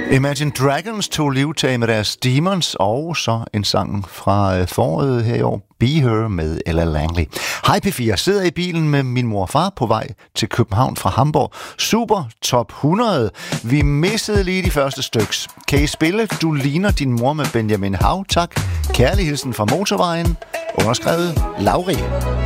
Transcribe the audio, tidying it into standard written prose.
Imagine Dragons tog livtag med deres Demons, og så en sang fra foråret her i år, Be Her med Ella Langley. Hej P4, sidder i bilen med min mor og far på vej til København fra Hamburg. Super top 100. Vi missede lige de første styks. Kan I spille Du ligner din mor med Benjamin Hav, tak. Kærlig hilsen fra motorvejen. Underskrevet Lauri.